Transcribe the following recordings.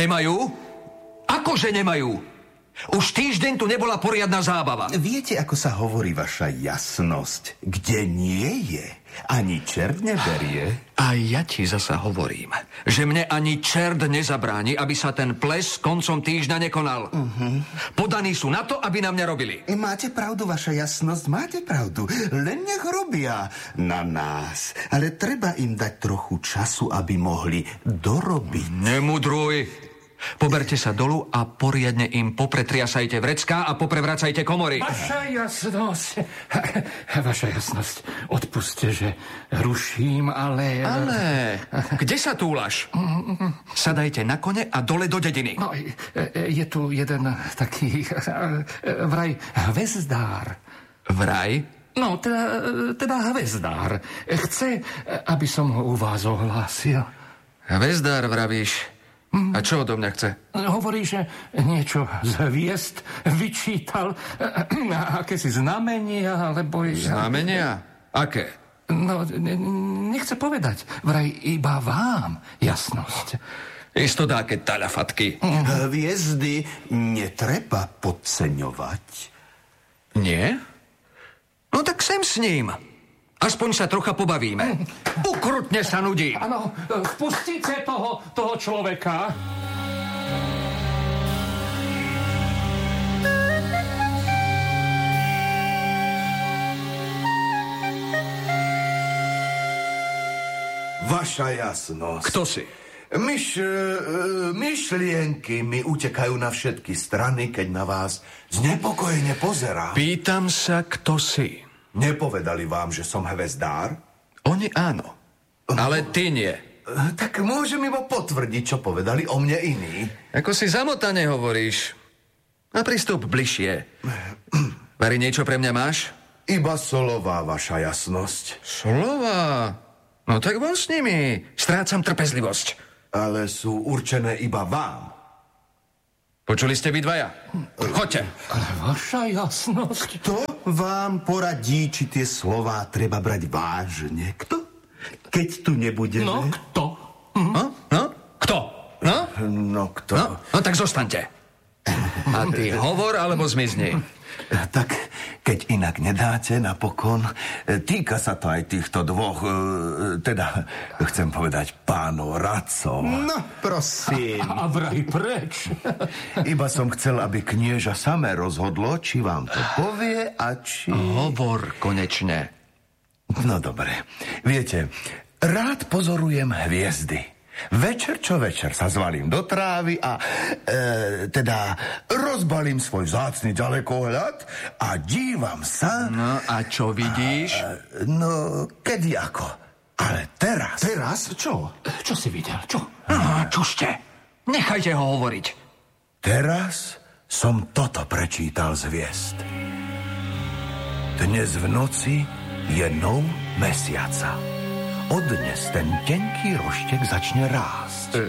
Nemajú? Akože nemajú? Už týždeň tu nebola poriadna zábava. Viete, ako sa hovorí vaša jasnosť? Kde nie je, ani čert neberie. A ja ti zasa hovorím, že mne ani čert nezabráni, aby sa ten ples koncom týždňa nekonal. Podaní sú na to, aby na mňa robili. Máte pravdu, vaša jasnosť, máte pravdu. Len nech robia na nás. Ale treba im dať trochu času, aby mohli dorobiť. Nemudruj. Poberte sa dolu a poriadne im popretriasajte vrecká a poprevracajte komory. Vaša jasnosť, odpuste, že ruším, ale... Ale, kde sa túlaš? Sadajte na kone a dole do dediny. No, je tu jeden taký, vraj, hvezdár. Vraj? No, teda hvezdár. Chce, aby som ho u vás ohlásil. Hvezdár, vravíš? A čo odo mňa chce? Hovorí, že niečo z hviezd vyčítal, akési znamenia, alebo... Znamenia? Aké? No, nechce povedať. Vraj iba vám, jasnosť. Isto dáke talafatky. Hviezdy netreba podceňovať. Nie? No tak sem s ním. Aspoň sa trocha pobavíme. Ukrutne sa nudím. Áno, vpustíte toho človeka. Vaša jasnosť. Kto si? Myšlienky mi utekajú na všetky strany, keď na vás znepokojene pozerám. Pýtam sa, kto si. Nepovedali vám, že som hvezdár? Oni áno, ale ty nie. Tak môžem iba potvrdiť, čo povedali o mne iní. Ako si zamotane hovoríš. A pristup bližšie. Vari, niečo pre mňa máš? Iba slova, vaša jasnosť. Slova? No tak von s nimi. Strácam trpezlivosť. Ale sú určené iba vám. Počuli ste vy dvaja? Choďte. Ale vaša jasnosť... Kto vám poradí, či tie slová treba brať vážne? Kto? Keď tu nebudeme... No, kto? No? Kto? No? No, kto? No tak zostaňte. A ty hovor, alebo zmizni. Tak, keď inak nedáte napokon, týka sa to aj týchto dvoch, teda, chcem povedať, pánov radcov. No, prosím. A vraj preč? Iba som chcel, aby knieža samé rozhodlo, či vám to povie a či... Hovor konečne. No dobre. Viete, rád pozorujem hviezdy. Večer čo večer sa zvalím do trávy a teda rozbalím svoj vzácny ďalekohľad a dívam sa... No a čo vidíš? No, kedy ako. Ale teraz... Teraz? Čo? Čo si videl? Čo? Čušte. Nechajte ho hovoriť. Teraz som toto prečítal z hviezd. Dnes v noci je nov mesiaca. Odnes ten tenký roštek začne rásť.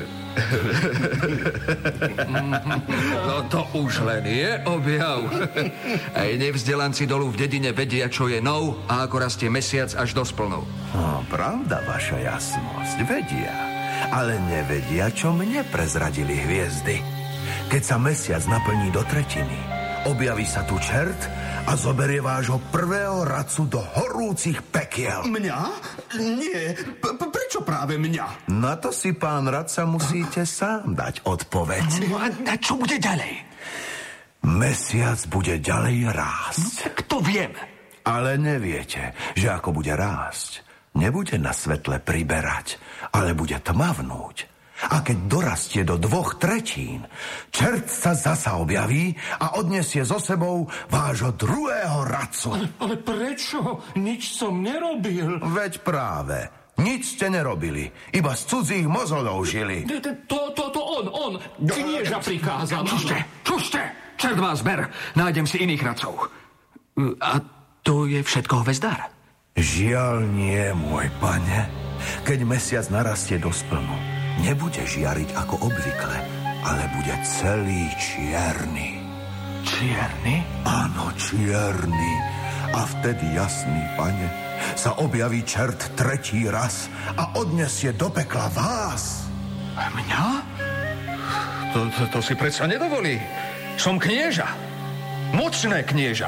No to už len je objav. Aj nevzdelanci dolu v dedine vedia, čo je nov a ako rastie mesiac až do splnu. No, pravda, vaša jasnosť, vedia. Ale nevedia, čo mne prezradili hviezdy. Keď sa mesiac naplní do tretiny, objaví sa tu čert a zoberie vášho prvého radcu do horúcich pekiel. Mňa? Nie. Prečo práve mňa? Na to si, pán radca, musíte sám dať odpoveď. No a čo bude ďalej? Mesiac bude ďalej rásť. Tak to viem. Ale neviete, že ako bude rásť, nebude na svetle priberať, ale bude tmavnúť. A keď dorastie do 2/3, čert sa zasa objaví a odnesie so sebou vášho druhého radcu. Ale prečo? Nič som nerobil. Veď práve, nič ste nerobili, iba z cudzích mozolov žili. To on, knieža prikázal. Čušte, čert vás ber, nájdem si iných radcov. A to je všetko hvezdár? Žiaľ nie, môj pane. Keď mesiac narastie do splnu, nebude žiariť ako obvykle, ale bude celý čierny. Čierny? Áno, čierny. A vtedy, jasný pane, sa objaví čert tretí raz a odnesie do pekla vás. Mňa? To si predsa nedovolí. Som knieža. Mocné knieža.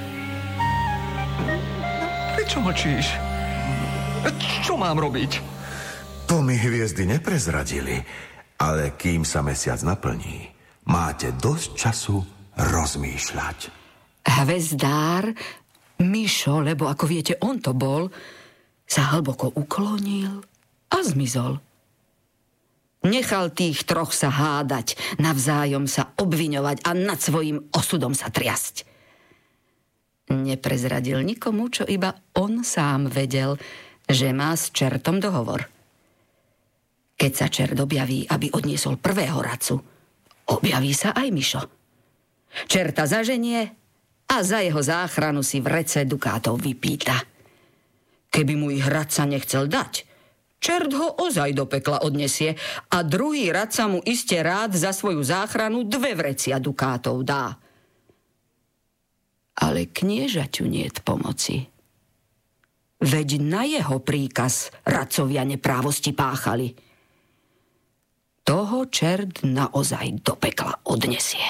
Prečo mlčíš? Čo mám robiť? To mi hviezdy neprezradili, ale kým sa mesiac naplní, máte dosť času rozmýšľať. Hvezdár, Mišo, lebo ako viete, on to bol, sa hlboko uklonil a zmizol. Nechal tých troch sa hádať, navzájom sa obviňovať a nad svojím osudom sa triasť. Neprezradil nikomu, čo iba on sám vedel, že má s čertom dohovor. Keď sa čert objaví, aby odniesol prvého radcu, objaví sa aj Mišo. Čerta zaženie a za jeho záchranu si v rece dukátov vypýta. Keby mu ich radca nechcel dať, čert ho ozaj do pekla odnesie a druhý radca mu iste rád za svoju záchranu 2 vrecia dukátov dá. Ale kniežaťu niet pomoci. Veď na jeho príkaz radcovia neprávosti páchali. Toho čert naozaj do pekla odnesie.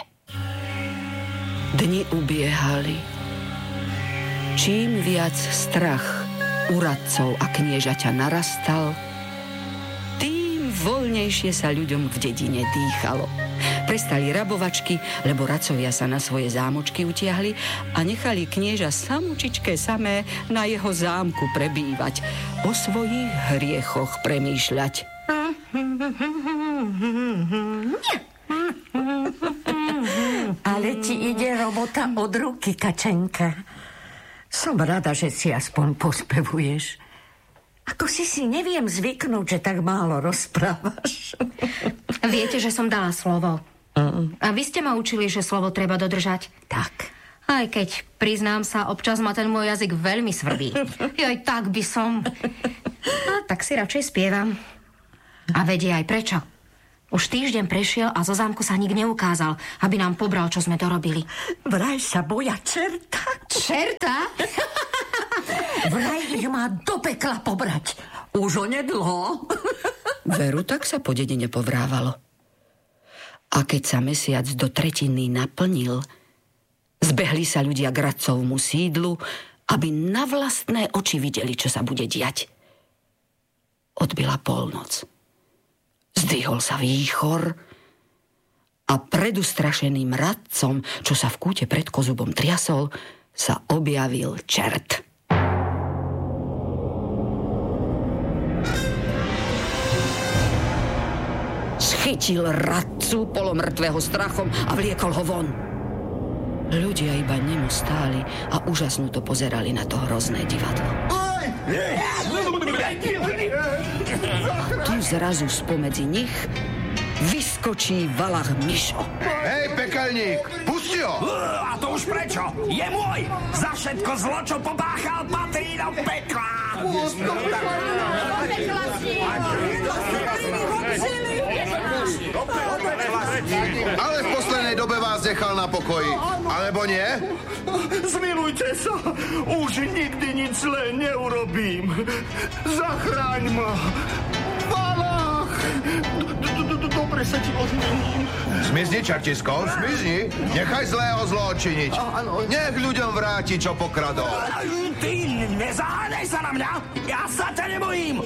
Dni ubiehali. Čím viac strach u radcov a kniežaťa narastal, tým voľnejšie sa ľuďom v dedine dýchalo. Prestali rabovačky, lebo radcovia sa na svoje zámočky utiahli a nechali knieža samučičke samé na jeho zámku prebývať, o svojich hriechoch premýšľať. Ale ti ide robota od ruky, Kačenka. Som rada, že si aspoň pospevuješ. Ako si neviem zvyknúť, že tak málo rozprávaš. Viete, že som dala slovo. A vy ste ma učili, že slovo treba dodržať. Tak. Aj keď, priznám sa, občas ma ten môj jazyk veľmi svrbí. Joj, tak by som. A tak si radšej spievam. A vedie aj prečo. Už týždeň prešiel a zo zámku sa nik neukázal, aby nám pobral, čo sme dorobili. Vraj sa boja čerta. Čerta? Vraj ich má do pekla pobrať. Už onedlho. Veru, tak sa po dedine povrávalo. A keď sa mesiac do tretiny naplnil, zbehli sa ľudia k radcovmu sídlu, aby na vlastné oči videli, čo sa bude diať. Odbila polnoc. Zdvihol sa výchor a pred ustrašeným radcom, čo sa v kúte pred kozubom triasol, sa objavil čert. Chytil radcu polomrtvého strachom a vliekol ho von. Ľudia iba nemu stáli a úžasnuto pozerali na to hrozné divadlo. Tu zrazu spomedzi nich vyskočí Valach Mišo. Hej, pekelník, pusti ho! A to už prečo? Je môj! Za všetko zlo, čo popáchal, patrí do pekla! Ale v poslednej dobe vás nechal na pokoji. Alebo nie? Zmilujte sa. Už nikdy nič zlé neurobím. Zachráň ma. Valach! Dobre sa ti odmením. Zmizni, čertisko, zmizni. Nechaj zlého zločiniť. Nech ľuďom vráti, čo pokradol. Ty nezaháňaj sa na mňa! Ja sa ťa nebojím!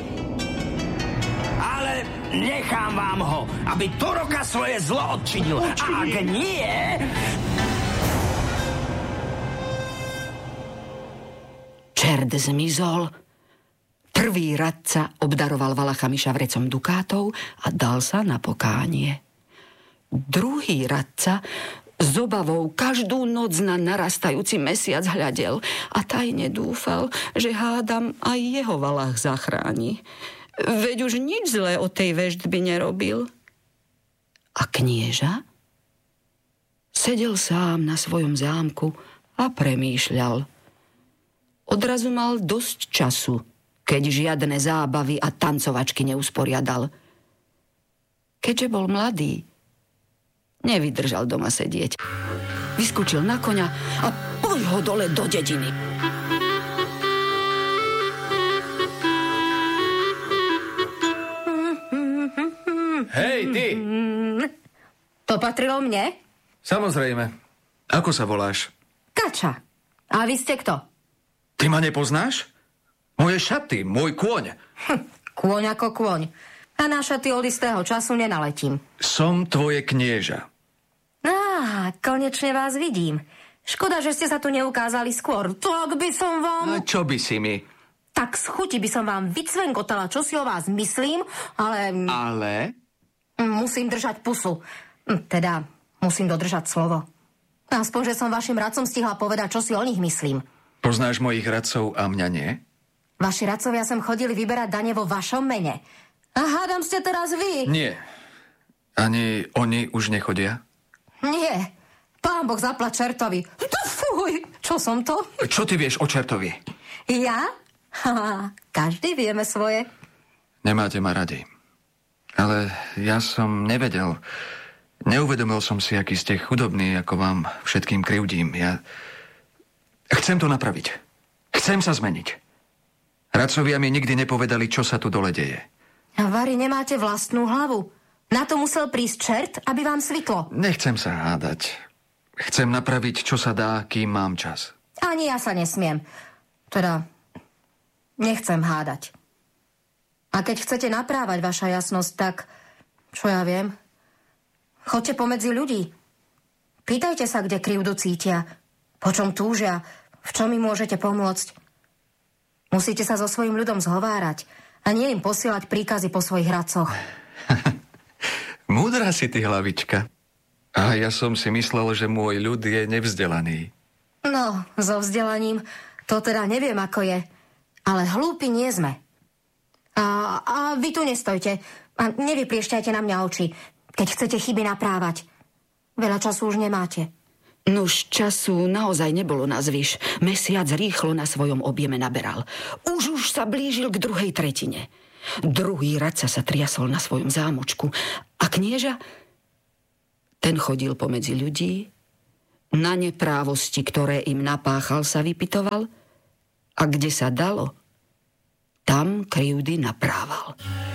Ale nechám vám ho, aby do roka svoje zlo odčinil. A ak nie... Čert zmizol. Prvý radca obdaroval Valacha Miša vrecom dukátov a dal sa na pokánie. Druhý radca s obavou každú noc na narastajúci mesiac hľadel a tajne dúfal, že hádam aj jeho Valach zachráni. Veď už nič zlé od tej veštby nerobil. A knieža sedel sám na svojom zámku a premýšľal. Odrazu mal dosť času, keď žiadne zábavy a tancovačky neusporiadal. Keďže bol mladý, nevydržal doma sedieť. Vyskočil na koňa a poď ho dole do dediny. Hej, ty! To patrilo mne? Samozrejme. Ako sa voláš? Kača. A vy ste kto? Ty ma nepoznáš? Moje šaty, môj kôň. Kôň ako kôň. A na šaty od istého času nenaletím. Som tvoje knieža. Konečne vás vidím. Škoda, že ste sa tu neukázali skôr. Tak by som vám... A čo by si mi? Tak z chuti by som vám vycvenkotala, čo si o vás myslím, ale... Ale? Musím držať pusu. Teda, musím dodržať slovo. Aspoň, že som vašim radcom stihla povedať, čo si o nich myslím. Poznáš mojich radcov a mňa nie? Vaši radcovia sem chodili vyberať dane vo vašom mene. A hádam ste teraz vy. Nie. Ani oni už nechodia? Nie. Pán Boh zaplať čertovi. Fuj, čo som to? Čo ty vieš o čertovi? Ja? Každý vieme svoje. Nemáte ma radi. Ale ja som nevedel. Neuvedomil som si, aký ste chudobní, ako vám všetkým krivdím. Ja chcem to napraviť. Chcem sa zmeniť. Radcovia mi nikdy nepovedali, čo sa tu dole deje. A Vary, nemáte vlastnú hlavu. Na to musel prísť čert, aby vám svitlo. Nechcem sa hádať. Chcem napraviť, čo sa dá, kým mám čas. Ani ja sa nesmiem. Teda, nechcem hádať. A keď chcete naprávať vaša jasnosť, tak, čo ja viem, choďte pomedzi ľudí. Pýtajte sa, kde krivdu cítia, po čom túžia, v čom im môžete pomôcť. Musíte sa so svojím ľudom zhovárať a nie im posielať príkazy po svojich radcoch. Múdra si ty, hlavička. A ja som si myslel, že môj ľud je nevzdelaný. No, so vzdelaním to teda neviem, ako je. Ale hlúpi nie sme. A vy tu nestojte a nevypliešťajte na mňa oči, keď chcete chyby naprávať. Veľa času už nemáte. Nuž času naozaj nebolo na zvyš. Mesiac rýchlo na svojom objeme naberal. Už sa blížil k druhej tretine. Druhý radca sa triasol na svojom zámočku a knieža, ten chodil pomedzi ľudí, na neprávosti, ktoré im napáchal, sa vypytoval a kde sa dalo, tam krivdy naprával.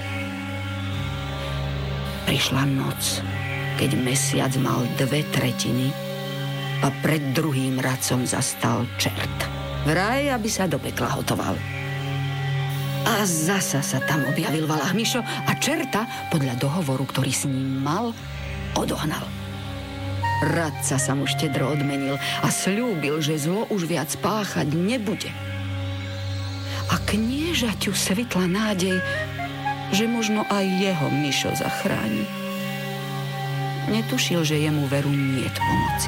Prišla noc, keď mesiac mal 2/3 a pred druhým radcom zastal čert. Vraj, aby sa do pekla hotoval. A zasa sa tam objavil Valáh Mišo a čerta, podľa dohovoru, ktorý s ním mal, odohnal. Radca sa mu štedro odmenil a sľúbil, že zlo už viac páchať nebude. A kniežaťu svitla nádej, že možno aj jeho Mišo zachráni. Netušil, že jemu veru niet pomoci.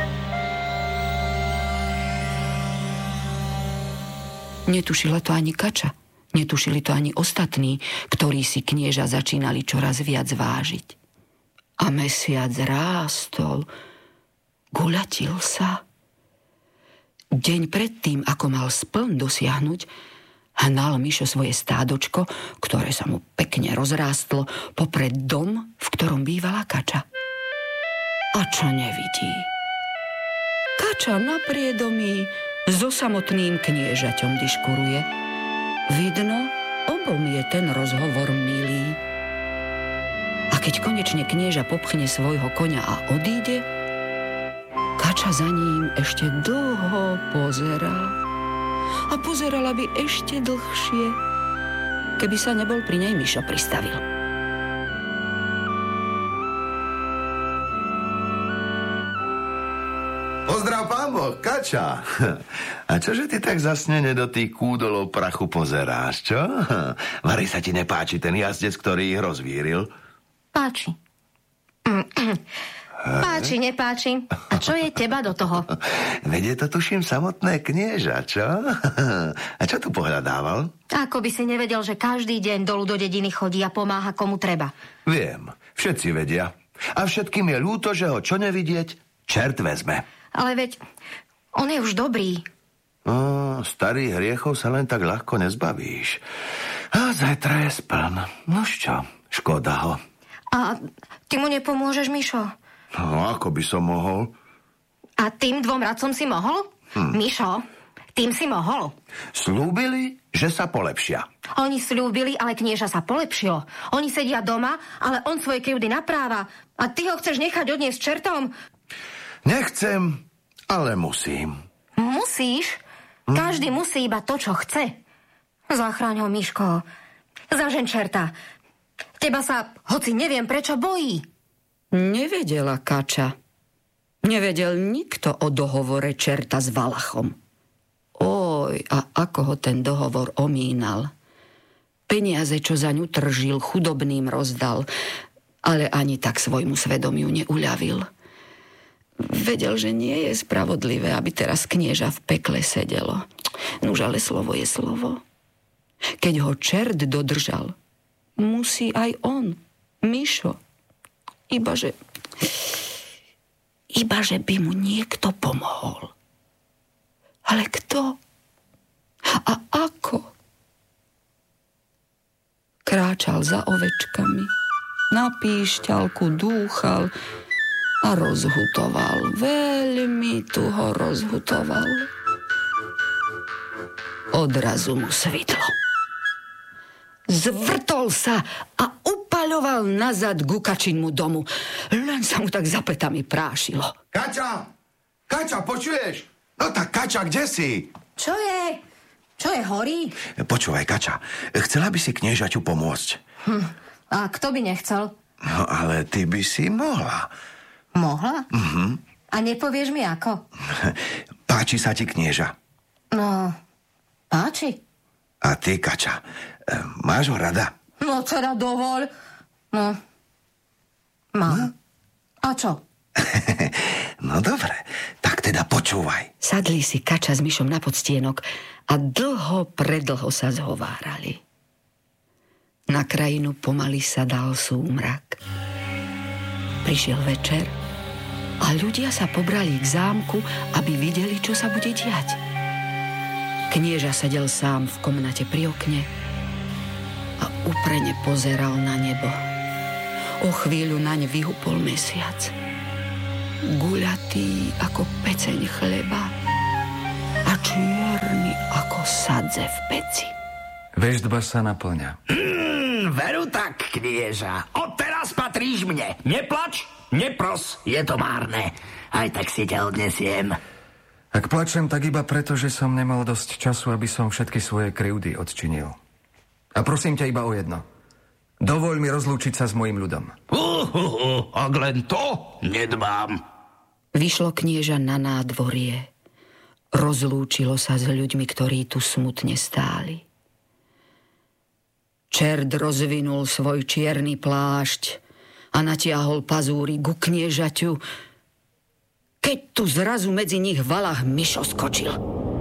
Netušila to ani Kača. Netušili to ani ostatní, ktorí si knieža začínali čoraz viac vážiť. A mesiac rástol, guľatil sa. Deň predtým, ako mal spln dosiahnuť, hnal Mišo svoje stádočko, ktoré sa mu pekne rozrástlo, popred dom, v ktorom bývala Kača. A čo nevidí? Kača na priedomí so samotným kniežaťom diškuruje. Vidno, obom je ten rozhovor milý. A keď konečne knieža popchne svojho koňa a odíde, Kača za ním ešte dlho pozerá. A pozerala by ešte dlhšie, keby sa nebol pri nej Mišo pristavil. Pozdrav, pán Boh, Kača. A čože ty tak zasnene do tých kúdolov prachu pozeráš, čo? Vary sa ti nepáči ten jazdec, ktorý ich rozvíril? Páči. Páči, nepáči. A čo je teba do toho? Veď je to, tuším, samotné knieža, čo? A čo tu pohľadával? Ako by si nevedel, že každý deň dolu do dediny chodí a pomáha komu treba. Viem, všetci vedia. A všetkým je ľúto, že ho čo nevidieť, čert vezme. Ale veď, on je už dobrý. Starých hriechov sa len tak ľahko nezbavíš. A zajtra je spln. Nož čo, škoda ho. A ty mu nepomôžeš, Mišo? No, ako by som mohol? A tým 2 radcom si mohol? Mišo, tým si mohol. Slúbili že sa polepšia. Oni sľúbili, ale knieža sa polepšilo. Oni sedia doma, ale on svoje krivdy napráva. A ty ho chceš nechať odniesť čertom? Nechcem, ale musím. Musíš? Každý musí iba to, čo chce. Zachráň ho, Miško. Zažen čerta. Teba sa, hoci neviem prečo, bojí. Nevedela Kača. Nevedel nikto o dohovore čerta s Valachom. Oj, a ako ho ten dohovor omínal. Peniaze, čo za ňu tržil, chudobným rozdal, ale ani tak svojmu svedomiu neuľavil. Vedel, že nie je spravodlivé, aby teraz knieža v pekle sedelo. Nuž, ale slovo je slovo. Keď ho čert dodržal, musí aj on, Mišo. Ibaže by mu niekto pomohol. Ale kto? A ako? Kráčal za ovečkami, na píšťalku dúchal a rozhutoval. Veľmi tuho rozhutoval. Odrazu mu svitlo. Zvrtol sa a upaľoval nazad ku Kačinmu domu. Len sa mu tak za petami prášilo. Kača! Kača, počuješ? No tak Kača, kde si? Čo je? Čo je, horí? Počúvaj, Kača, chcela by si kniežaťu pomôcť. A kto by nechcel? No, ale ty by si mohla. Mohla? A nepovieš mi ako? Páči sa ti knieža? No, páči. A ty, Kača, máš ho rada? No teda dovoľ. No, mám. A čo? No dobre, tak teda počúvaj. Sadli si Kača s Mišom na podstienok a predlho sa zhovárali. Na krajinu pomaly sa dal súmrak. Prišiel večer a ľudia sa pobrali k zámku, aby videli, čo sa bude diať. Knieža sedel sám v komnate pri okne a uprene pozeral na nebo. O chvíľu naň vyhupol mesiac. Guľatý ako peceň chleba a čierny ako sadze v peci. Veštba sa naplňa. Veru tak, knieža. Odteraz patríš mne. Neplač, nepros, je to márne. Aj tak si ťa odnesiem. Ak plačem, tak iba preto, že som nemal dosť času, aby som všetky svoje krivdy odčinil. A prosím ťa iba o jedno. Dovoľ mi rozlúčiť sa s mojím ľudom. Ak len to nedbám. Vyšlo knieža na nádvorie. Rozlúčilo sa s ľuďmi, ktorí tu smutne stáli. Čert rozvinul svoj čierny plášť a natiahol pazúry ku kniežaťu, keď tu zrazu medzi nich Valach Mišo skočil.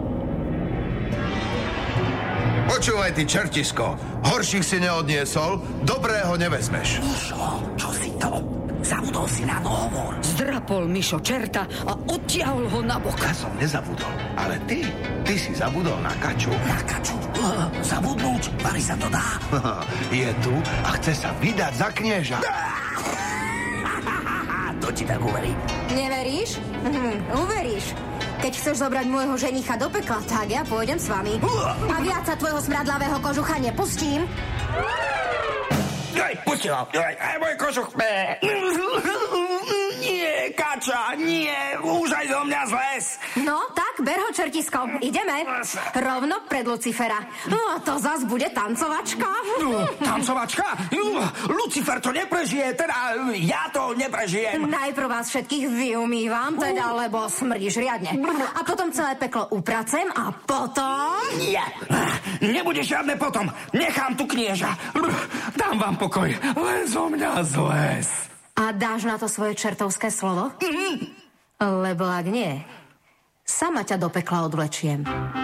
Počúvaj, ty čertisko, horších si neodniesol, dobrého nevezmeš. Mišo, čo si to? Zabudol si na dohovor. Zdrapol Mišo čerta a odtiahol ho na bok. Ja som nezabudol, ale ty si zabudol na Kaču. Na Kaču? Zabudnúť? Vari sa to dá. Je tu a chce sa vydať za knieža. To ti tak uverí. Neveríš? Uveríš. Keď chceš zobrať môjho ženicha do pekla, tak ja pôjdem s vami. A viac sa tvojho smradlavého kožucha nepustím. Pusti ho. Môj kožuch. Nie, Kača, nie. Už aj do mňa zles. No, tak, ber ho, čertisko. Ideme. Rovno pred Lucifera. No a to zas bude tancovačka. Tancovačka? Lucifer to neprežije, teda ja to neprežijem. Najprv vás všetkých vyumývam, teda, lebo smrdíš riadne. A potom celé peklo upracem a potom... Nie, nebude žiadne potom. Nechám tu knieža. Dám vám pokoj, len zo mňa zles. A dáš na to svoje čertovské slovo? Lebo ak nie, sama ťa do pekla odvlečiem.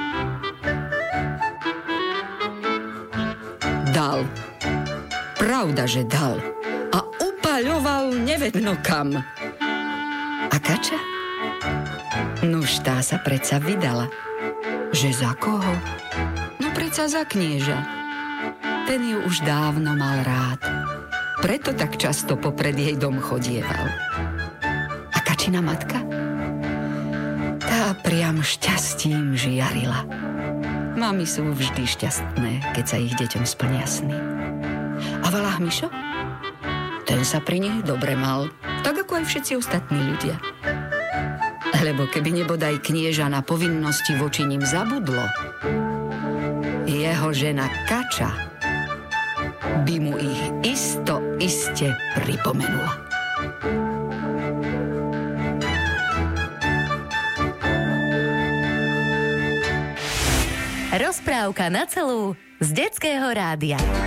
Dal. Pravda, že dal. A upaľoval nevedno kam. A Kača? Nuž tá sa predsa vydala. Že za koho? No predsa za knieža. Ten ju už dávno mal rád. Preto tak často popred jej dom chodieval. A Kačina matka? Tá priam šťastím žiarila. Mami sú vždy šťastné, keď sa ich deťom splnia sny. A Valáh Mišo? Ten sa pri nich dobre mal, tak ako aj všetci ostatní ľudia. Lebo keby nebodaj knieža na povinnosti voči nim zabudlo, jeho žena Kača by mu ich iste pripomenula. Rozprávka na celú z Detského rádia.